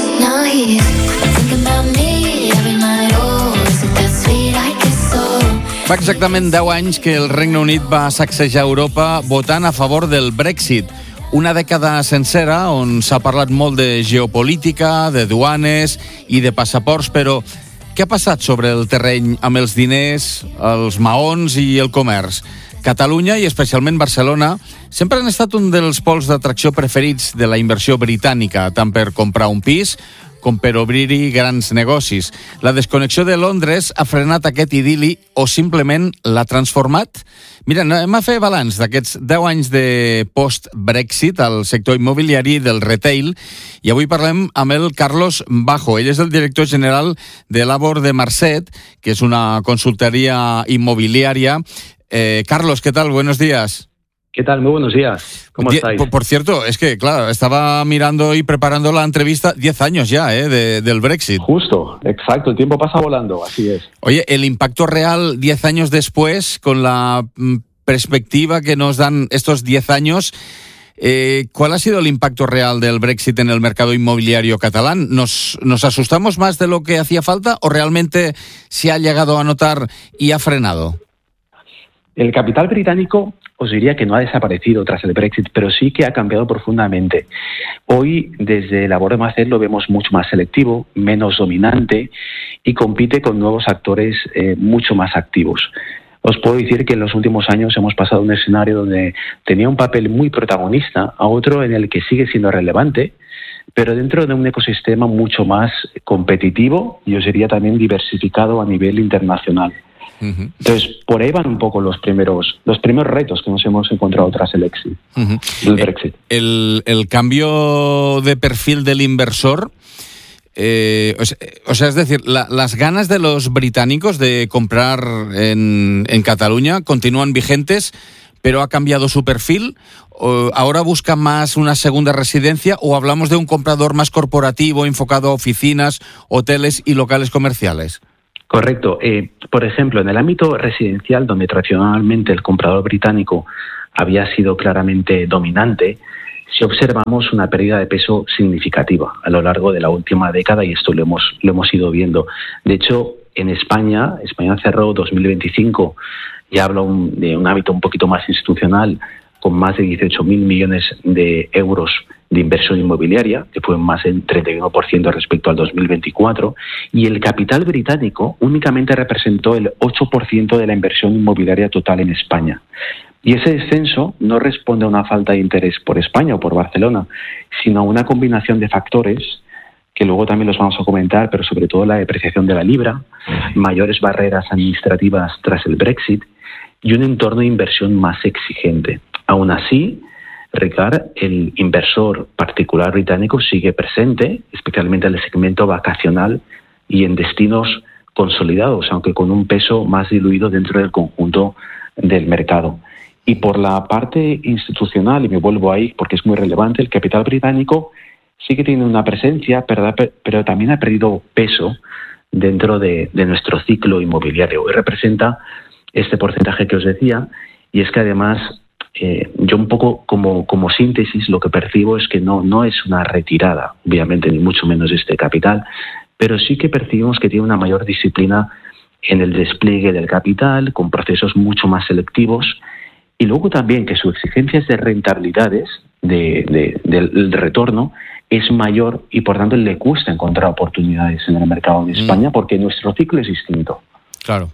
Fa exactament 10 anys que el Regne Unit va sacsejar Europa votant a favor del Brexit. Una dècada sencera on s'ha parlat molt de geopolítica, de duanes i de passaports, però què ha passat sobre el terreny amb els diners, els maons i el comerç? Catalunya i especialment Barcelona sempre han estat un dels pols d'atracció preferits de la inversió britànica, tant per comprar un pis com per obrir-hi grans negocis. La desconnexió de Londres ha frenat aquest idili o simplement l'ha transformat? Mira, anem a fer balanç d'aquests 10 anys de post-Brexit al sector immobiliari del retail i avui parlem amb el Carlos Bajo. Ell és el director general de Labor de Marcet, que és una consultoria inmobiliària. Carlos, ¿qué tal? Buenos días. ¿Qué tal? Muy buenos días. ¿Cómo estáis? Por cierto, es que, claro, estaba mirando y preparando la entrevista, 10 años ya, del Brexit. Justo, exacto, el tiempo pasa volando, así es. Oye, el impacto real 10 años después, con la perspectiva que nos dan estos 10 años, ¿cuál ha sido el impacto real del Brexit en el mercado inmobiliario catalán? ¿Nos asustamos más de lo que hacía falta o realmente se ha llegado a notar y ha frenado? El capital británico os diría que no ha desaparecido tras el Brexit, pero sí que ha cambiado profundamente. Hoy, desde Labor de Marcet, lo vemos mucho más selectivo, menos dominante y compite con nuevos actores mucho más activos. Os puedo decir que en los últimos años hemos pasado de un escenario donde tenía un papel muy protagonista a otro en el que sigue siendo relevante, pero dentro de un ecosistema mucho más competitivo y os diría también diversificado a nivel internacional. Entonces, por ahí van un poco los primeros retos que nos hemos encontrado tras el exit, el Brexit. El cambio de perfil del inversor, o sea, es decir, las ganas de los británicos de comprar en Cataluña continúan vigentes, pero ha cambiado su perfil. ¿Ahora busca más una segunda residencia o hablamos de un comprador más corporativo enfocado a oficinas, hoteles y locales comerciales? Correcto. Por ejemplo, en el ámbito residencial, donde tradicionalmente el comprador británico había sido claramente dominante, si observamos una pérdida de peso significativa a lo largo de la última década, y esto lo hemos ido viendo. De hecho, en España cerró 2025, ya hablo de un ámbito un poquito más institucional, con más de 18.000 millones de euros de inversión inmobiliaria, que fue más del 31% respecto al 2024, y el capital británico únicamente representó el 8% de la inversión inmobiliaria total en España. Y ese descenso no responde a una falta de interés por España o por Barcelona, sino a una combinación de factores que luego también los vamos a comentar, pero sobre todo la depreciación de la libra, mayores barreras administrativas tras el Brexit y un entorno de inversión más exigente. Aún así, Ricard, el inversor particular británico sigue presente, especialmente en el segmento vacacional y en destinos consolidados, aunque con un peso más diluido dentro del conjunto del mercado. Y por la parte institucional, y me vuelvo ahí porque es muy relevante, el capital británico sigue teniendo una presencia, pero también ha perdido peso dentro de nuestro ciclo inmobiliario. Hoy representa este porcentaje que os decía, y es que además yo un poco como síntesis lo que percibo es que no es una retirada, obviamente, ni mucho menos de este capital, pero sí que percibimos que tiene una mayor disciplina en el despliegue del capital, con procesos mucho más selectivos, y luego también que su exigencia de rentabilidades del retorno es mayor y por tanto le cuesta encontrar oportunidades en el mercado de España porque nuestro ciclo es distinto. Claro.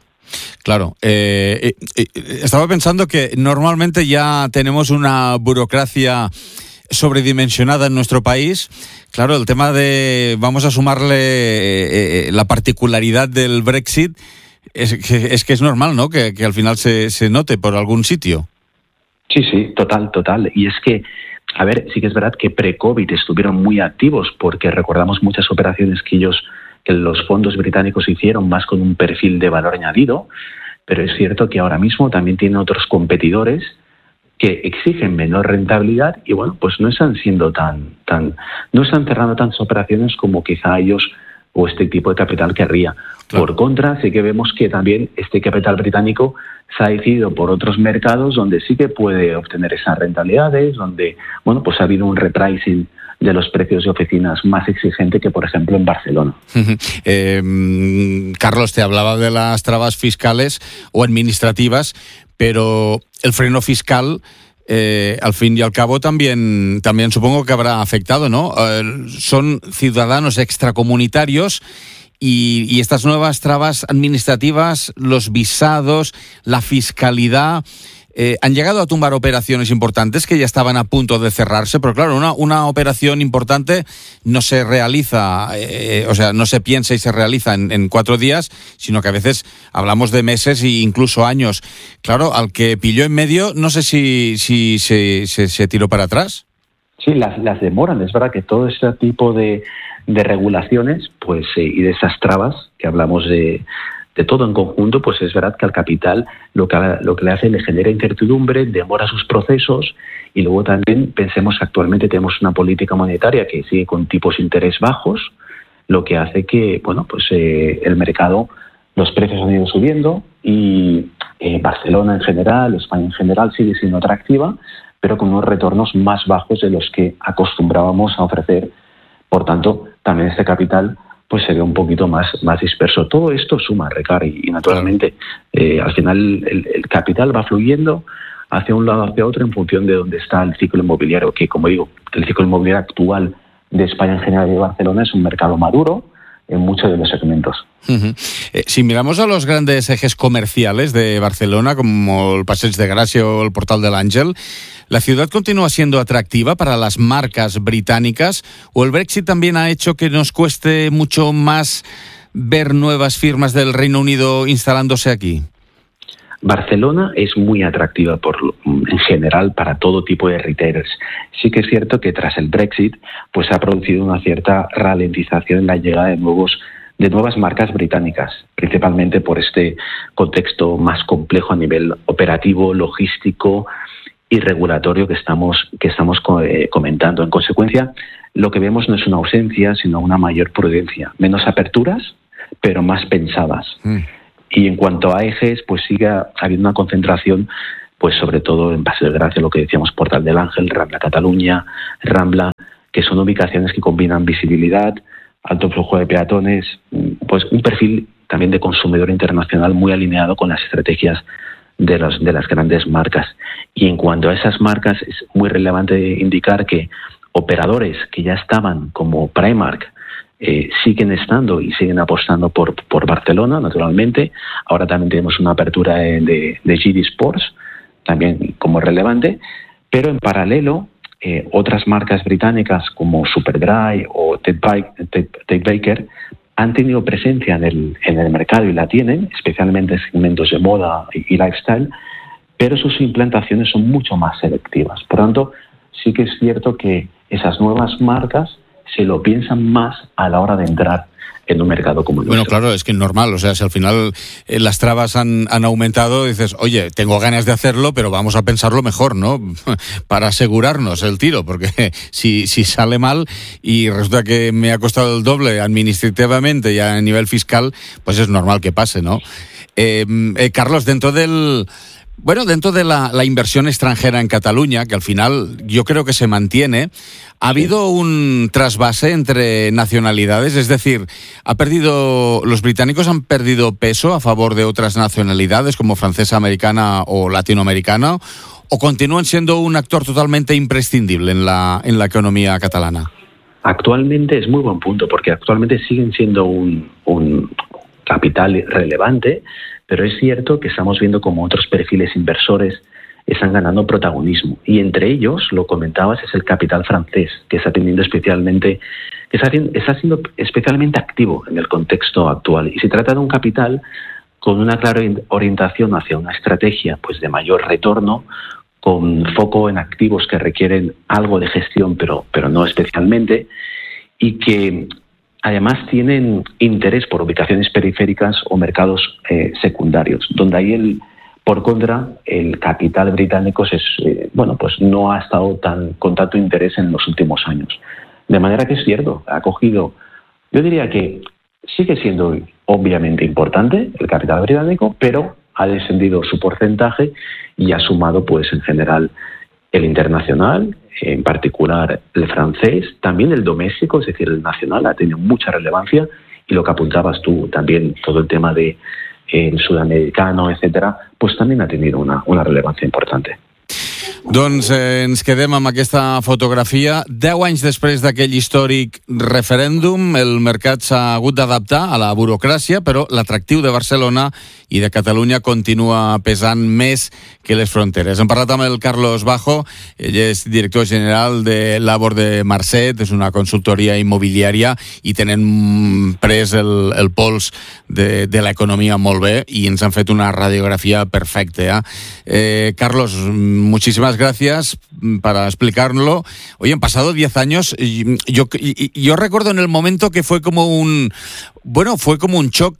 Estaba pensando que normalmente ya tenemos una burocracia sobredimensionada en nuestro país. Claro, el tema vamos a sumarle la particularidad del Brexit, es que es normal, ¿no? Que al final se note por algún sitio. Sí, total. Y es que, a ver, sí que es verdad que pre-COVID estuvieron muy activos porque recordamos muchas operaciones que los fondos británicos hicieron más con un perfil de valor añadido, pero es cierto que ahora mismo también tienen otros competidores que exigen menor rentabilidad y bueno, pues no están siendo no están cerrando tantas operaciones como quizá ellos o este tipo de capital querría. Claro. Por contra, sí que vemos que también este capital británico se ha decidido por otros mercados donde sí que puede obtener esas rentabilidades, donde bueno, pues ha habido un repricing de los precios de oficinas más exigente que, por ejemplo, en Barcelona. Carlos, te hablaba de las trabas fiscales o administrativas, pero el freno fiscal, al fin y al cabo, también supongo que habrá afectado, ¿no? Son ciudadanos extracomunitarios y estas nuevas trabas administrativas, los visados, la fiscalidad, han llegado a tumbar operaciones importantes que ya estaban a punto de cerrarse, pero claro, una operación importante no se realiza, no se piensa y se realiza en 4 días, sino que a veces hablamos de meses e incluso años. Claro, al que pilló en medio, no sé si se tiró para atrás. Sí, las demoran. Es verdad que todo este tipo de regulaciones, pues y de esas trabas que hablamos de todo en conjunto, pues es verdad que al capital lo que le hace le genera incertidumbre, demora sus procesos y luego también pensemos que actualmente tenemos una política monetaria que sigue con tipos de interés bajos, lo que hace que bueno, pues el mercado, los precios han ido subiendo y Barcelona en general, España en general sigue siendo atractiva, pero con unos retornos más bajos de los que acostumbrábamos a ofrecer. Por tanto, también este capital pues se ve un poquito más disperso. Todo esto suma, Ricard, y naturalmente al final el capital va fluyendo hacia un lado hacia otro en función de dónde está el ciclo inmobiliario, que como digo, el ciclo inmobiliario actual de España en general y de Barcelona es un mercado maduro en muchos de los segmentos. Uh-huh. Si miramos a los grandes ejes comerciales de Barcelona, como el Passeig de Gràcia o el Portal de l'Àngel, ¿la ciudad continúa siendo atractiva para las marcas británicas o el Brexit también ha hecho que nos cueste mucho más ver nuevas firmas del Reino Unido instalándose aquí? Barcelona es muy atractiva en general para todo tipo de retailers. Sí que es cierto que tras el Brexit pues ha producido una cierta ralentización en la llegada de nuevas marcas británicas, principalmente por este contexto más complejo a nivel operativo, logístico y regulatorio que estamos comentando. En consecuencia, lo que vemos no es una ausencia, sino una mayor prudencia. Menos aperturas, pero más pensadas. Y en cuanto a ejes, pues sigue habiendo una concentración, pues sobre todo en Paseo de Gracia, lo que decíamos, Portal del Ángel, Rambla Cataluña, Rambla, que son ubicaciones que combinan visibilidad, alto flujo de peatones, pues un perfil también de consumidor internacional muy alineado con las estrategias de las grandes marcas. Y en cuanto a esas marcas, es muy relevante indicar que operadores que ya estaban como Primark siguen estando y siguen apostando por Barcelona, naturalmente. Ahora también tenemos una apertura de GD Sports, también como relevante, pero en paralelo otras marcas británicas como Superdry o Ted Baker han tenido presencia en el mercado y la tienen, especialmente en segmentos de moda y lifestyle, pero sus implantaciones son mucho más selectivas. Por tanto, sí que es cierto que esas nuevas marcas se lo piensan más a la hora de entrar en un mercado como el nuestro. Bueno, claro, es que es normal, o sea, si al final las trabas han aumentado, dices, oye, tengo ganas de hacerlo, pero vamos a pensarlo mejor, ¿no? Para asegurarnos el tiro, porque si sale mal y resulta que me ha costado el doble administrativamente y a nivel fiscal, pues es normal que pase, ¿no? Carlos, dentro de la inversión extranjera en Cataluña, que al final yo creo que se mantiene, ¿ha habido un trasvase entre nacionalidades? Es decir, ¿los británicos han perdido peso a favor de otras nacionalidades como francesa, americana o latinoamericana? ¿O continúan siendo un actor totalmente imprescindible en la economía catalana? Actualmente es muy buen punto, porque actualmente siguen siendo un capital relevante, pero es cierto que estamos viendo como otros perfiles inversores están ganando protagonismo. Y entre ellos, lo comentabas, es el capital francés, que está siendo especialmente activo en el contexto actual. Y se trata de un capital con una clara orientación hacia una estrategia pues de mayor retorno, con foco en activos que requieren algo de gestión, pero no especialmente, y que además tienen interés por ubicaciones periféricas o mercados secundarios, donde ahí por contra el capital británico pues no ha estado con tanto interés en los últimos años. De manera que es cierto, ha cogido, yo diría que sigue siendo obviamente importante el capital británico, pero ha descendido su porcentaje y ha sumado pues en general el internacional, en particular el francés, también el doméstico, es decir, el nacional ha tenido mucha relevancia, y lo que apuntabas tú también, todo el tema de el sudamericano, etcétera, pues también ha tenido una relevancia importante. Doncs ens quedem amb aquesta fotografia. 10 anys després d'aquell històric referèndum, el mercat s'ha hagut d'adaptar a la burocràcia, però l'atractiu de Barcelona i de Catalunya continua pesant més que les fronteres. Hem parlat amb el Carlos Bajo, ell és director general de Labor de Marcet, és una consultoria immobiliària i tenen pres el pols de l'economia molt bé i ens han fet una radiografia perfecta. Carlos, muchísimas gracias para explicarlo. Oye, han pasado 10 años. Yo recuerdo en el momento que fue como un shock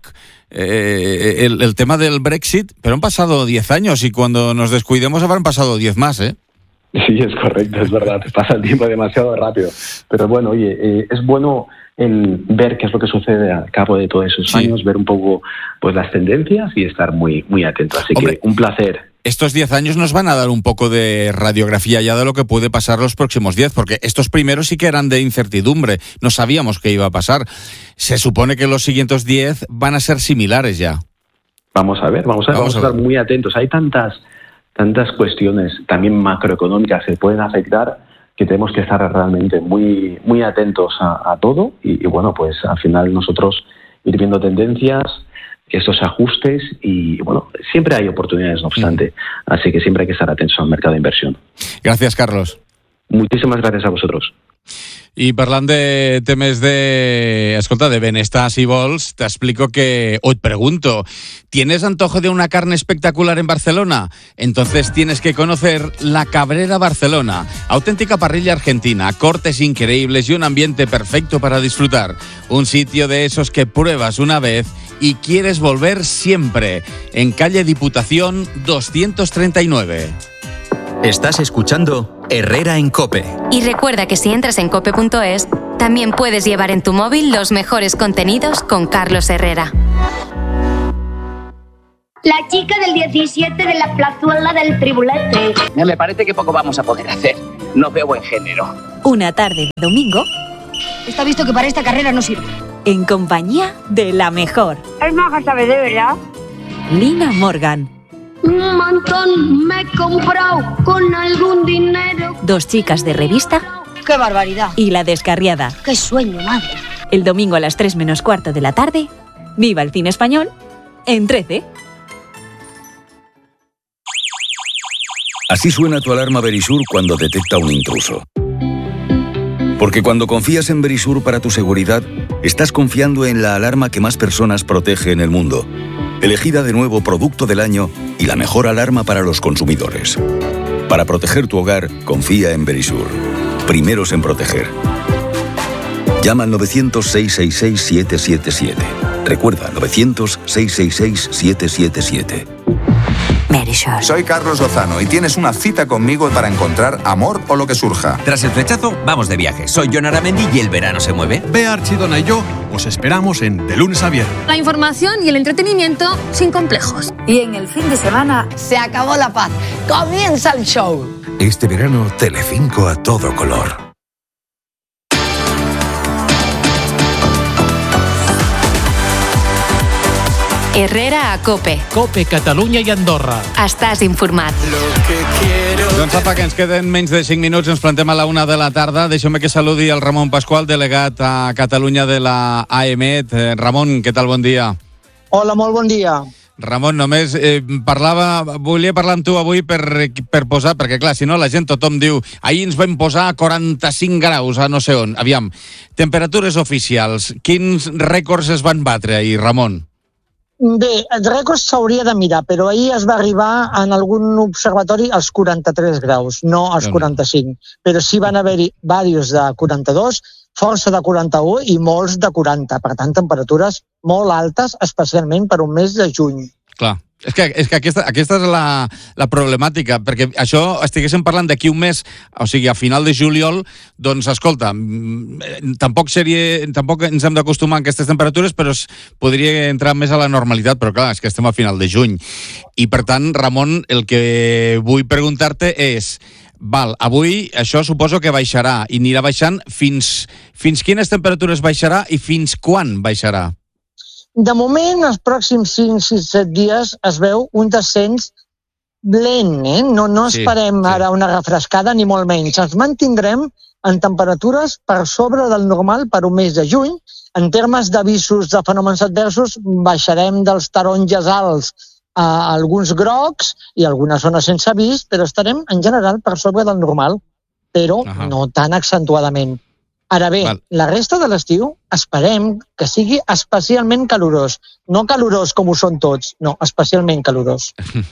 el tema del Brexit, pero han pasado 10 años y cuando nos descuidemos habrán pasado 10 más, ¿eh? Sí, es correcto, es verdad. Pasa el tiempo demasiado rápido. Pero bueno, oye, es bueno el ver qué es lo que sucede al cabo de todos esos años, ver un poco pues las tendencias y estar muy, muy atento. Así que un placer. Estos 10 años nos van a dar un poco de radiografía ya de lo que puede pasar los próximos 10, porque estos primeros sí que eran de incertidumbre, no sabíamos qué iba a pasar. Se supone que los siguientes 10 van a ser similares ya. Vamos a ver, vamos a estar muy atentos. Hay tantas cuestiones también macroeconómicas que pueden afectar que tenemos que estar realmente muy, muy atentos a todo y bueno, pues al final nosotros ir viendo tendencias, estos ajustes y bueno, siempre hay oportunidades no obstante, así que siempre hay que estar atentos al mercado de inversión. Gracias, Carlos. Muchísimas gracias a vosotros. I parlant de temes de benestar, si vols, te explico que, o te pregunto, ¿tienes antojo de una carne espectacular en Barcelona? Entonces tienes que conocer La Cabrera Barcelona, auténtica parrilla argentina, cortes increíbles y un ambiente perfecto para disfrutar. Un sitio de esos que pruebas una vez y quieres volver siempre, en calle Diputación 239. Estás escuchando Herrera en COPE. Y recuerda que si entras en cope.es, también puedes llevar en tu móvil los mejores contenidos con Carlos Herrera. La chica del 17 de la plazuela del Tribulete. Me parece que poco vamos a poder hacer. No veo buen género. Una tarde de domingo. Está visto que para esta carrera no sirve. En compañía de la mejor. Es maja, ¿sabes de verdad? Lina Morgan. Un montón me he comprado con algún dinero. Dos chicas de revista. ¡Qué barbaridad! Y La Descarriada. ¡Qué sueño, madre! El domingo a las 3 menos cuarto de la tarde. Viva el cine español en 13. Así suena tu alarma Verisur cuando detecta un intruso. Porque cuando confías en Verisur para tu seguridad, estás confiando en la alarma que más personas protege en el mundo. Elegida de nuevo Producto del Año y la mejor alarma para los consumidores. Para proteger tu hogar, confía en Verisur. Primeros en proteger. Llama al 900-666-777. Recuerda, 900-666-777. Verisur. Soy Carlos Lozano y tienes una cita conmigo para encontrar amor o lo que surja. Tras el flechazo, vamos de viaje. Soy Jon Aramendi y el verano se mueve. Bea Archidona y yo os esperamos en De Lunes a Viernes. La información y el entretenimiento sin complejos. Y en el fin de semana se acabó la paz. Comienza el show. Este verano, Telecinco a todo color. Herrera a COPE. COPE, Catalunya i Andorra. Estàs informat. Doncs apa, que ens queden menys de 5 minuts, ens plantem a la 1 de la tarda. Deixeu-me que saludi el Ramon Pasqual, delegat a Catalunya de la AEMET. Ramon, què tal? Bon dia. Hola, molt bon dia. Ramon, només volia parlar amb tu avui per posar, perquè clar, si no la gent, tothom diu, ahir ens vam posar 45 graus a no sé on. Aviam, temperatures oficials, quins rècords es van batre ahir, Ramon? Bé, els rècords s'hauria de mirar, però ahir es va arribar en algun observatori als 43 graus, no als 45. Però sí van haver-hi diversos de 42, força de 41 i molts de 40. Per tant, temperatures molt altes, especialment per un mes de juny. Clar. És que aquesta és la problemàtica, perquè això estiguéssim parlant d'aquí un mes, o sigui, a final de juliol, doncs, escolta, tampoc ens hem d'acostumar a aquestes temperatures, però podria entrar més a la normalitat, però clar, és que estem a final de juny. I, per tant, Ramon, el que vull preguntar-te és, avui això suposo que baixarà, i anirà baixant fins quines temperatures baixarà i fins quan baixarà? De moment, els pròxims 5, 6, 7 dies es veu un descens lent, No esperem ara una refrescada ni molt menys. Ens mantindrem en temperatures per sobre del normal per un mes de juny. En termes d'avisos de fenòmens adversos, baixarem dels taronges alts a alguns grocs i algunes zones sense avís, però estarem en general per sobre del normal, però no tan accentuadament. Ara bé, la resta de l'estiu esperem que sigui especialment calorós. No calorós com ho són tots, no, especialment calorós.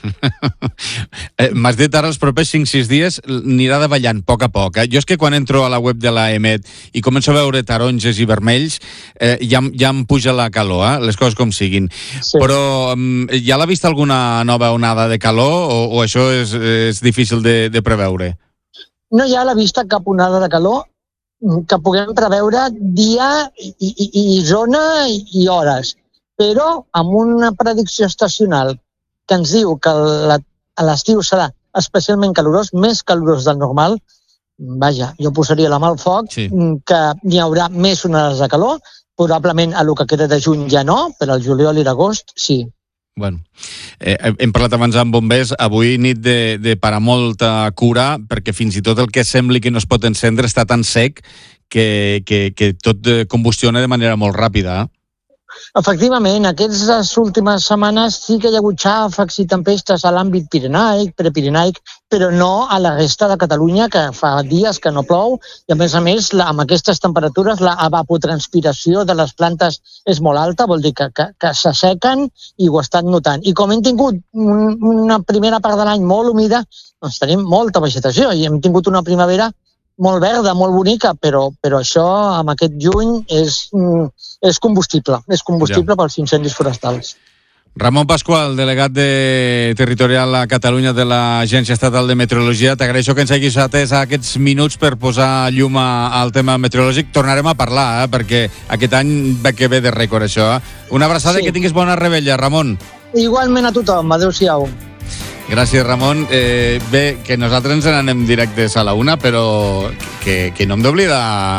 M'has dit ara els propers 5-6 dies anirà davallant a poc. Jo és que quan entro a la web de l'AEMET i començo a veure taronges i vermells, ja em puja la calor, les coses com siguin. Sí. Però ja l'ha vist alguna nova onada de calor o això és difícil de preveure? No hi ha a la vista cap onada de calor que puguem preveure dia i zona i hores, però amb una predicció estacional que ens diu que a l'estiu serà especialment calorós, més calorós del normal. Vaja, jo posaria la mà al foc, que n'hi haurà més onades de calor, probablement a lo que queda de juny ja no, però al juliol i l'agost sí. Bueno, hem parlat abans amb bombers, avui nit de parar molta cura, perquè fins i tot el que sembli que no es pot encendre està tan sec que tot combustiona de manera molt ràpida. Efectivament, aquestes últimes setmanes sí que hi ha hagut xàfecs i tempestes a l'àmbit pirenaic, prepirenaic, però no a la resta de Catalunya, que fa dies que no plou, i a més, amb aquestes temperatures la evapotranspiració de les plantes és molt alta, vol dir que s'assequen i ho estan notant. I com hem tingut una primera part de l'any molt humida, doncs tenim molta vegetació i hem tingut una primavera molt verda, molt bonica, però això amb aquest juny és combustible pels incendis forestals. Ramon Pasqual, delegat territorial a Catalunya de l'Agència Estatal de Meteorologia, t'agraeixo que ens hagis atès aquests minuts per posar llum al tema meteorològic. Tornarem a parlar, perquè aquest any va que ve de rècord, això. Una abraçada i que tinguis bona revetlla, Ramon. Igualment a tothom, adéu-siau. Gràcies, Ramon. Bé, que nosaltres ens n'anem directes a la una, però que no hem d'oblidar